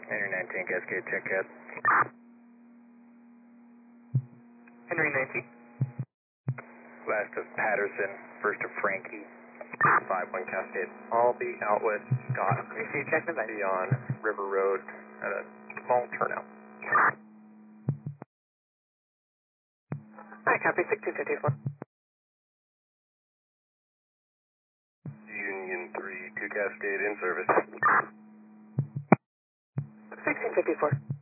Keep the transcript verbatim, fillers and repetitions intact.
Henry nineteen, Cascade, check out. Henry nineteen. Last of Patterson, first of Frankie. five one Cascade. I'll be out with Scott. Receive, check the Be on River Road at a small turnout. Hi, copy sixteen fifty-four. Union three, two Cascade, in service. sixteen fifty-four.